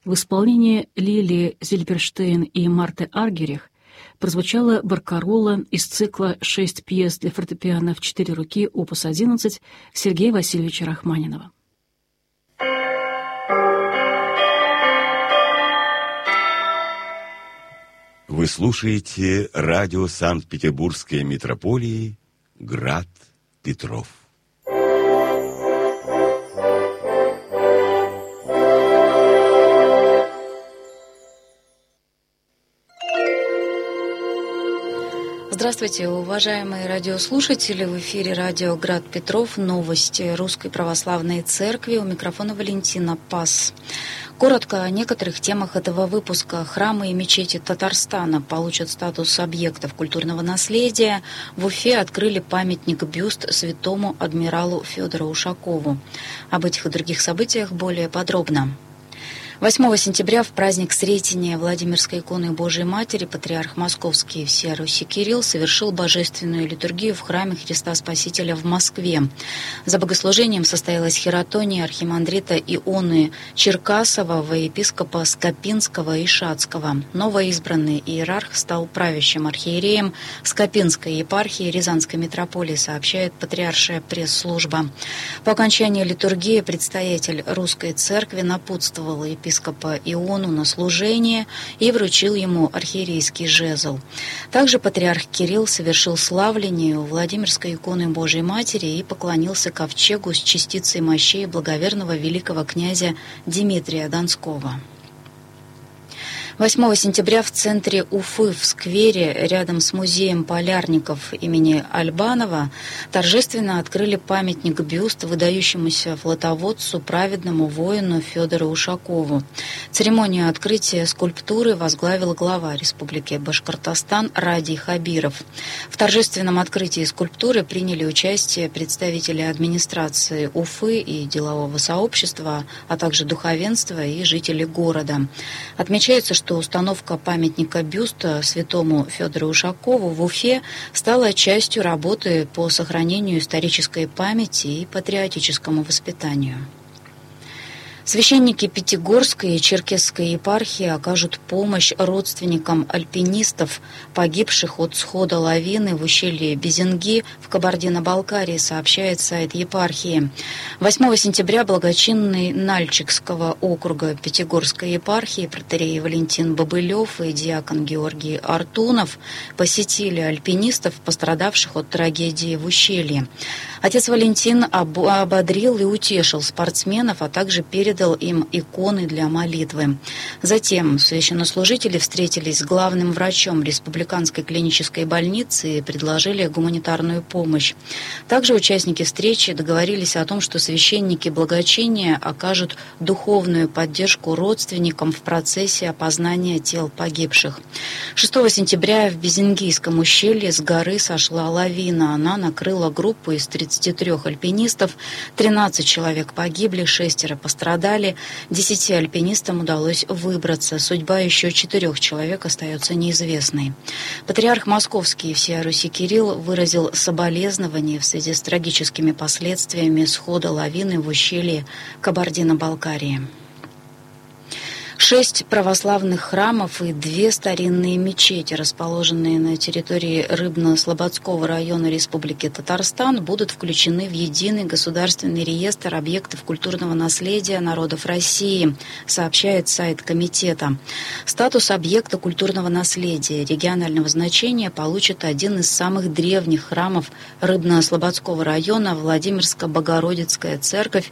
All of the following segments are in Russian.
В исполнении Лили Зильберштейн и Марты Аргерих прозвучала баркарола из цикла «6 пьес для фортепиано в 4 руки» опус 11 Сергея Васильевича Рахманинова. Вы слушаете радио Санкт-Петербургской митрополии «Град Петров». Здравствуйте, уважаемые радиослушатели! В эфире радио «Град Петров». Новости Русской Православной Церкви. У микрофона Валентина Пас. Коротко о некоторых темах этого выпуска. Храмы и мечети Татарстана получат статус объектов культурного наследия. В Уфе открыли памятник-бюст святому адмиралу Федору Ушакову. Об этих и других событиях более подробно. 8 сентября в праздник Сретения Владимирской иконы Божией Матери патриарх Московский и всея Руси Кирилл совершил божественную литургию в храме Христа Спасителя в Москве. За богослужением состоялась хератония архимандрита Ионы Черкасова во епископа Скопинского и Шацкого. Новоизбранный иерарх стал правящим архиереем Скопинской епархии Рязанской митрополии, сообщает патриаршая пресс-служба. По окончании литургии предстоятель Русской Церкви напутствовал епископа Иону на служение и вручил ему архиерейский жезл. Также патриарх Кирилл совершил славление у Владимирской иконы Божией Матери и поклонился ковчегу с частицей мощей благоверного великого князя Дмитрия Донского. 8 сентября в центре Уфы, в сквере, рядом с музеем полярников имени Альбанова, торжественно открыли памятник-бюст выдающемуся флотоводцу, праведному воину Федору Ушакову. Церемонию открытия скульптуры возглавил глава Республики Башкортостан Радий Хабиров. В торжественном открытии скульптуры приняли участие представители администрации Уфы и делового сообщества, а также духовенства и жители города. Отмечается, что установка памятника бюста святому Федору Ушакову в Уфе стала частью работы по сохранению исторической памяти и патриотическому воспитанию. Священники Пятигорской и Черкесской епархии окажут помощь родственникам альпинистов, погибших от схода лавины в ущелье Безенги в Кабардино-Балкарии, сообщает сайт епархии. 8 сентября благочинный Нальчикского округа Пятигорской епархии протоиерей Валентин Бобылев и диакон Георгий Артунов посетили альпинистов, пострадавших от трагедии в ущелье. Отец Валентин ободрил и утешил спортсменов, а также передал им иконы для молитвы. Затем священнослужители встретились с главным врачом Республиканской клинической больницы и предложили гуманитарную помощь. Также участники встречи договорились о том, что священники благочиния окажут духовную поддержку родственникам в процессе опознания тел погибших. 6 сентября в Безенгийском ущелье с горы сошла лавина. Она накрыла группу из 33 альпинистов. 13 человек погибли, 6 пострадали. 10 альпинистам удалось выбраться. Судьба еще 4 человек остается неизвестной. Патриарх Московский и всея Руси Кирилл выразил соболезнования в связи с трагическими последствиями схода лавины в ущелье Кабардино-Балкарии. 6 православных храмов и 2 старинные мечети, расположенные на территории Рыбно-Слободского района Республики Татарстан, будут включены в единый государственный реестр объектов культурного наследия народов России, сообщает сайт комитета. Статус объекта культурного наследия регионального значения получит один из самых древних храмов Рыбно-Слободского района, Владимирско-Богородицкая церковь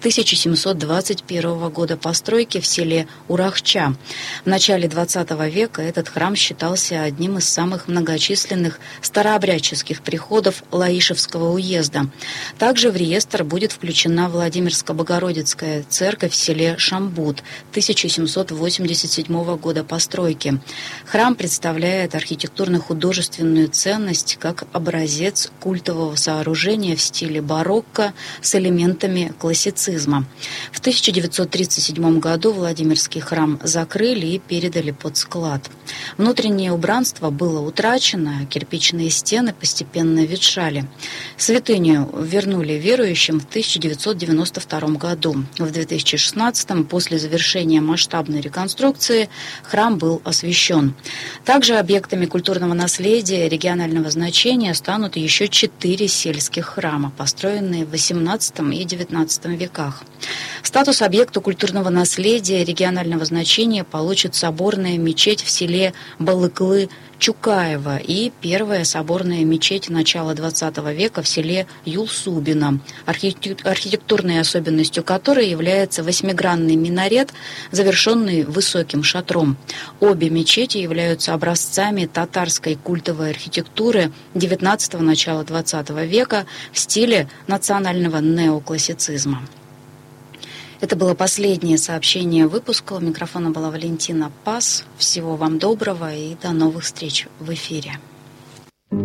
1721 года постройки в селе Урахча. В начале XX века этот храм считался одним из самых многочисленных старообрядческих приходов Лаишевского уезда. Также в реестр будет включена Владимирско-Богородицкая церковь в селе Шамбут 1787 года постройки. Храм представляет архитектурно-художественную ценность как образец культового сооружения в стиле барокко с элементами классицизма. В 1937 году Владимирский храм храм закрыли и передали под склад. Внутреннее убранство было утрачено, кирпичные стены постепенно ветшали. Святыню вернули верующим в 1992 году. В 2016 после завершения масштабной реконструкции храм был освящен. Также объектами культурного наследия регионального значения станут еще 4 сельских храма, построенные в XVIII и XIX веках. Статус объекта культурного наследия регионального значения получит соборная мечеть в селе Балыклы-Чукаево и первая соборная мечеть начала XX века в селе Юлсубино, архитектурной особенностью которой является восьмигранный минарет, завершенный высоким шатром. Обе мечети являются образцами татарской культовой архитектуры XIX – начала XX века в стиле национального неоклассицизма. Это было последнее сообщение выпуска. У микрофона была Валентина Пас. Всего вам доброго и до новых встреч в эфире.